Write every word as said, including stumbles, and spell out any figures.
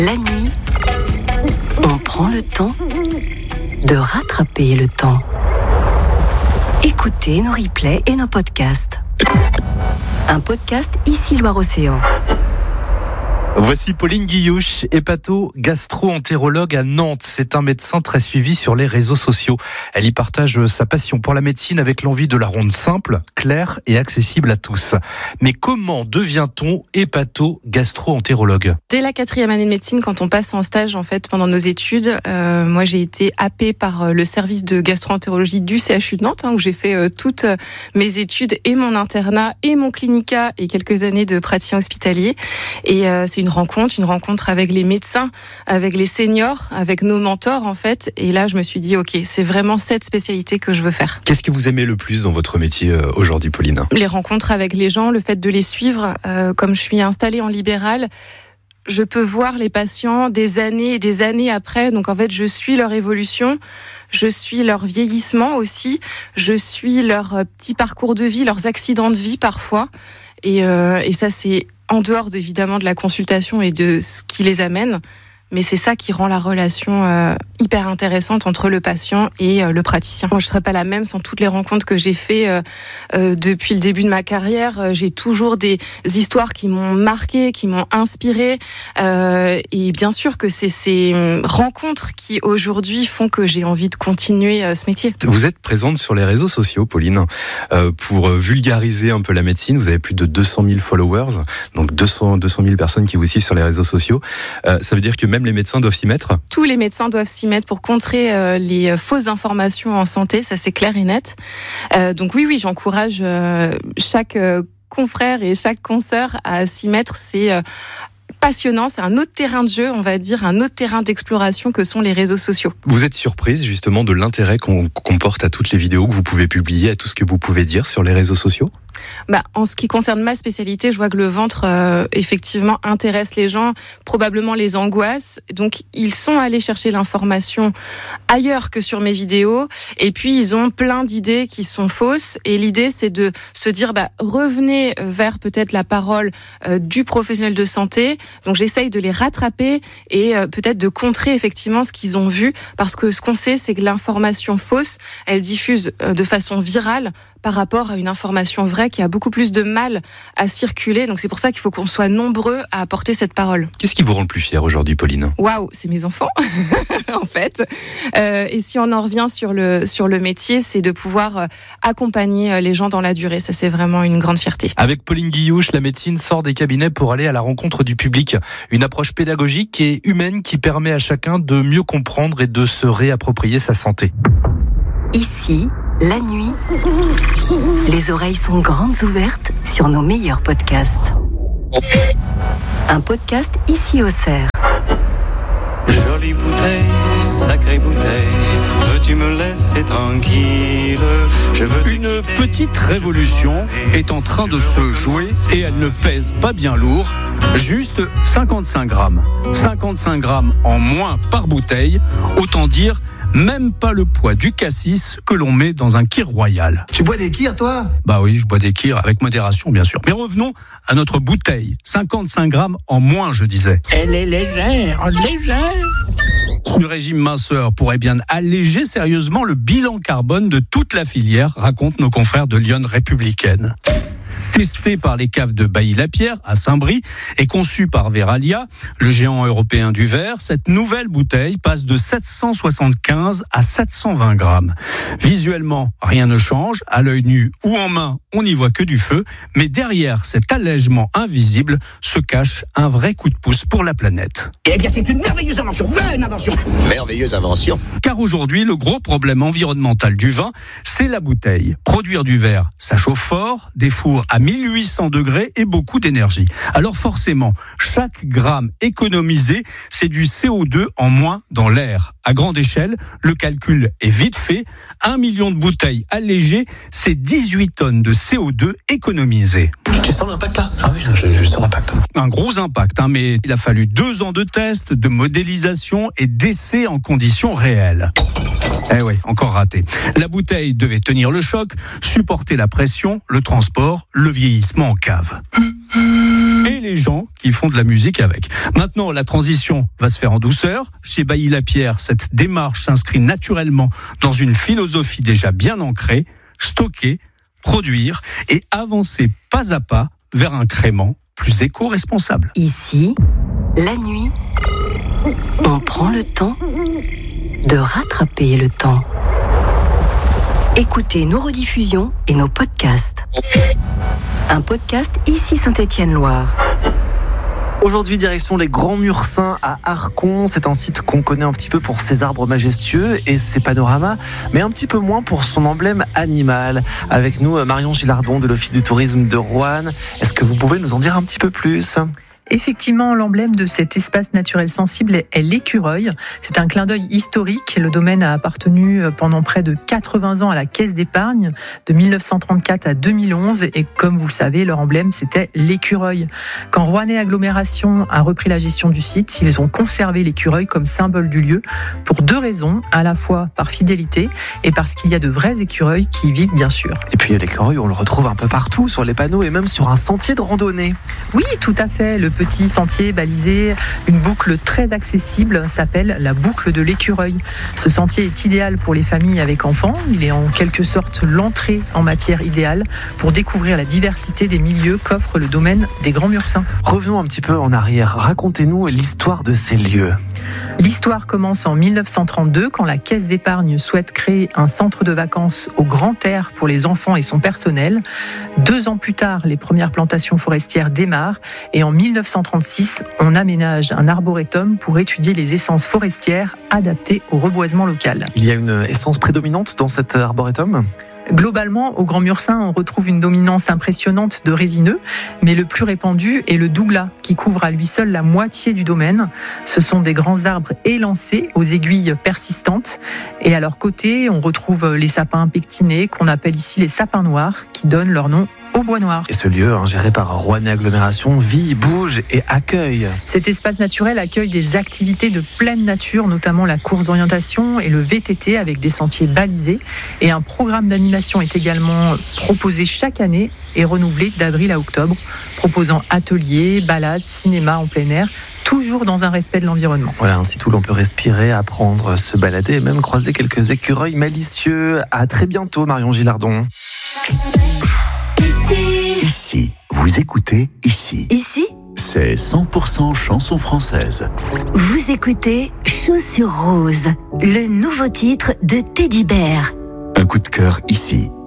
La nuit, on prend le temps de rattraper le temps. Écoutez nos replays et nos podcasts. Un podcast Ici Loire-Océan. Voici Pauline Guillouche, hépato-gastro-entérologue à Nantes. C'est un médecin très suivi sur les réseaux sociaux. Elle y partage sa passion pour la médecine avec l'envie de la rendre simple, claire et accessible à tous. Mais comment devient-on hépato-gastro-entérologue ? Dès la quatrième année de médecine, quand on passe en stage en fait pendant nos études, euh, moi j'ai été happée par le service de gastro-entérologie du C H U de Nantes, hein, où j'ai fait euh, toutes mes études et mon internat et mon clinica et quelques années de praticien hospitalier. Et euh, c'est une rencontre, une rencontre avec les médecins, avec les seniors, avec nos mentors en fait. Et là, je me suis dit, ok, c'est vraiment cette spécialité que je veux faire. Qu'est-ce que vous aimez le plus dans votre métier euh, aujourd'hui, Pauline ? Les rencontres avec les gens, le fait de les suivre. Euh, comme je suis installée en libéral, je peux voir les patients des années et des années après. Donc en fait, je suis leur évolution. Je suis leur vieillissement aussi. Je suis leur petit parcours de vie, leurs accidents de vie parfois. Et, euh, et ça, c'est en dehors évidemment de la consultation et de ce qui les amène, mais c'est ça qui rend la relation euh, hyper intéressante entre le patient et euh, le praticien. Moi, je ne serais pas la même sans toutes les rencontres que j'ai faites euh, euh, depuis le début de ma carrière. J'ai toujours des histoires qui m'ont marquée, qui m'ont inspirée. Euh, et bien sûr que c'est ces rencontres qui, aujourd'hui, font que j'ai envie de continuer euh, ce métier. Vous êtes présente sur les réseaux sociaux, Pauline, euh, pour vulgariser un peu la médecine. Vous avez plus de deux cent mille followers, donc deux cents mille personnes qui vous suivent sur les réseaux sociaux. Euh, ça veut dire que même les médecins doivent s'y mettre ? Tous les médecins doivent s'y mettre pour contrer euh, les fausses informations en santé, ça c'est clair et net. Euh, donc oui, oui, j'encourage euh, chaque euh, confrère et chaque consoeur à s'y mettre. C'est euh, passionnant, c'est un autre terrain de jeu, on va dire, un autre terrain d'exploration que sont les réseaux sociaux. Vous êtes surprise justement de l'intérêt qu'on, qu'on porte à toutes les vidéos que vous pouvez publier, à tout ce que vous pouvez dire sur les réseaux sociaux ? Bah, en ce qui concerne ma spécialité, je vois que le ventre, euh, effectivement, intéresse les gens, probablement les angoisse. Donc, ils sont allés chercher l'information ailleurs que sur mes vidéos. Et puis, ils ont plein d'idées qui sont fausses. Et l'idée, c'est de se dire, bah, revenez vers peut-être la parole euh, du professionnel de santé. Donc, j'essaye de les rattraper et euh, peut-être de contrer effectivement ce qu'ils ont vu. Parce que ce qu'on sait, c'est que l'information fausse, elle diffuse euh, de façon virale par rapport à une information vraie qui a beaucoup plus de mal à circuler. Donc c'est pour ça qu'il faut qu'on soit nombreux à apporter cette parole. Qu'est-ce qui vous rend le plus fier aujourd'hui, Pauline ? Waouh, c'est mes enfants, en fait. Euh, et si on en revient sur le, sur le métier, c'est de pouvoir accompagner les gens dans la durée. Ça, c'est vraiment une grande fierté. Avec Pauline Guillouche, la médecine sort des cabinets pour aller à la rencontre du public. Une approche pédagogique et humaine qui permet à chacun de mieux comprendre et de se réapproprier sa santé. Ici, la nuit, les oreilles sont grandes ouvertes sur nos meilleurs podcasts. Un podcast Ici Auxerre. Jolie bouteille, sacrée bouteille, veux-tu me laisser tranquille ? Je veux Une petite révolution est en train de se jouer et elle ne pèse pas bien lourd, juste cinquante-cinq grammes. cinquante-cinq grammes en moins par bouteille, autant dire même pas le poids du cassis que l'on met dans un kir royal. Tu bois des kirs, toi ? Bah oui, je bois des kirs avec modération, bien sûr. Mais revenons à notre bouteille. cinquante-cinq grammes en moins, je disais. Elle est légère, légère. Ce régime minceur pourrait bien alléger sérieusement le bilan carbone de toute la filière, racontent nos confrères de Lyon Républicaine. Testé par les caves de Bailly-la-Pierre à Saint-Brie et conçu par Veralia, le géant européen du verre, cette nouvelle bouteille passe de sept cent soixante-quinze à sept cent vingt grammes. Visuellement, rien ne change. À l'œil nu ou en main, on n'y voit que du feu. Mais derrière cet allègement invisible se cache un vrai coup de pouce pour la planète. Eh bien, c'est une merveilleuse invention, bonne invention. Merveilleuse invention. Car aujourd'hui, le gros problème environnemental du vin, c'est la bouteille. Produire du verre, ça chauffe fort, des fours à mille huit cents degrés et beaucoup d'énergie. Alors forcément, chaque gramme économisé, c'est du C O deux en moins dans l'air. À grande échelle, le calcul est vite fait. Un million de bouteilles allégées, c'est dix-huit tonnes de C O deux économisées. Tu sens l'impact là ? Ah oui, je, je sens l'impact. Un gros impact, hein, mais il a fallu deux ans de tests, de modélisation et d'essais en conditions réelles. Eh oui, encore raté. La bouteille devait tenir le choc, supporter la pression, le transport, le vieillissement en cave. et les gens qui font de la musique avec. Maintenant, la transition va se faire en douceur. Chez Bailly-Lapierre, cette démarche s'inscrit naturellement dans une philosophie déjà bien ancrée, stocker, produire et avancer pas à pas vers un crément plus éco-responsable. Ici, la nuit, on prend le temps de rattraper le temps. Écoutez nos rediffusions et nos podcasts. Un podcast Ici Saint-Étienne-Loire. Aujourd'hui, direction les Grands Mursins à Arcon. C'est un site qu'on connaît un petit peu pour ses arbres majestueux et ses panoramas, mais un petit peu moins pour son emblème animal. Avec nous, Marion Gilardon de l'Office du tourisme de Roanne. Est-ce que vous pouvez nous en dire un petit peu plus ? Effectivement, l'emblème de cet espace naturel sensible est l'écureuil. C'est un clin d'œil historique. Le domaine a appartenu pendant près de quatre-vingts ans à la Caisse d'épargne, de mille neuf cent trente-quatre à deux mille onze. Et comme vous le savez, leur emblème, c'était l'écureuil. Quand Roannais Agglomération a repris la gestion du site, ils ont conservé l'écureuil comme symbole du lieu pour deux raisons. À la fois par fidélité et parce qu'il y a de vrais écureuils qui y vivent, bien sûr. Et puis l'écureuil, on le retrouve un peu partout, sur les panneaux et même sur un sentier de randonnée. Oui, tout à fait. Le petit sentier balisé, une boucle très accessible, s'appelle la boucle de l'écureuil. Ce sentier est idéal pour les familles avec enfants. Il est en quelque sorte l'entrée en matière idéale pour découvrir la diversité des milieux qu'offre le domaine des Grands Mursins. Revenons un petit peu en arrière. Racontez-nous l'histoire de ces lieux. L'histoire commence en mille neuf cent trente-deux quand la Caisse d'épargne souhaite créer un centre de vacances au grand air pour les enfants et son personnel. Deux ans plus tard, les premières plantations forestières démarrent et en mille neuf cent trente-six, on aménage un arboretum pour étudier les essences forestières adaptées au reboisement local. Il y a une essence prédominante dans cet arboretum ? Globalement, au Grand Mursin, on retrouve une dominance impressionnante de résineux, mais le plus répandu est le douglas, qui couvre à lui seul la moitié du domaine. Ce sont des grands arbres élancés aux aiguilles persistantes, et à leur côté, on retrouve les sapins pectinés, qu'on appelle ici les sapins noirs, qui donnent leur nom au Bois Noir. Et ce lieu, hein, géré par Roannais Agglomération, vit, bouge et accueille. Cet espace naturel accueille des activités de pleine nature, notamment la course d'orientation et le V T T avec des sentiers balisés. Et un programme d'animation est également proposé chaque année et renouvelé d'avril à octobre, proposant ateliers, balades, cinéma en plein air, toujours dans un respect de l'environnement. Voilà, un site où l'on peut respirer, apprendre, se balader et même croiser quelques écureuils malicieux. À très bientôt, Marion Gilardon. Ici, vous écoutez Ici. Ici, C'est cent pour cent chanson française. vous écoutez Chaussures Roses, le nouveau titre de Teddy Bear. Un coup de cœur ici.